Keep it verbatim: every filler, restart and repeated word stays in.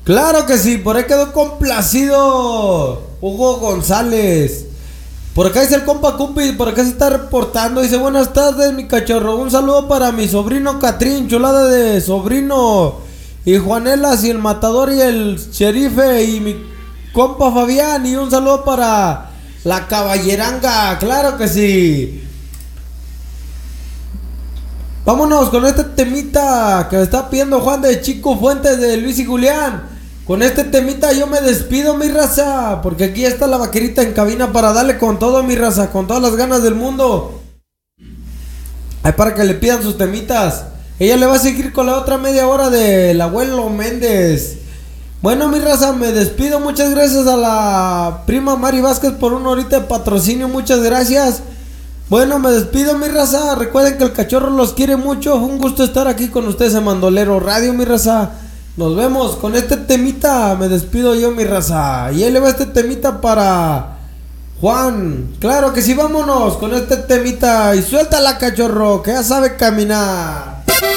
Claro que sí, por ahí quedó complacido Hugo González. Por acá dice el compa Cupi, por acá se está reportando. Dice, buenas tardes, mi cachorro. Un saludo para mi sobrino Catrín, chulada de sobrino. Y Juanelas y el matador y el sherife y mi compa Fabián. Y un saludo para la caballeranga, claro que sí. Vámonos con este temita que me está pidiendo Juan de Chico Fuentes de Luis y Julián. Con este temita yo me despido, mi raza, porque aquí está la vaquerita en cabina para darle con todo, mi raza, con todas las ganas del mundo. Ahí para que le pidan sus temitas. Ella le va a seguir con la otra media hora del abuelo Méndez. Bueno, mi raza, me despido. Muchas gracias a la prima Mari Vázquez por una horita de patrocinio. Muchas gracias. Bueno, me despido, mi raza. Recuerden que el cachorro los quiere mucho. Fue un gusto estar aquí con ustedes en Bandolero Radio, mi raza. Nos vemos con este temita. Me despido yo, mi raza. Y ahí le va este temita para Juan. Claro que sí, vámonos con este temita. Y suéltala, cachorro, que ya sabe caminar.